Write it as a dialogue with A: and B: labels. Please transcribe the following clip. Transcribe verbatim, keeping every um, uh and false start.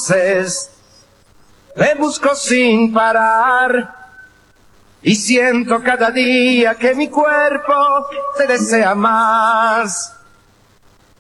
A: entonces le busco sin parar y siento cada día que mi cuerpo te desea más.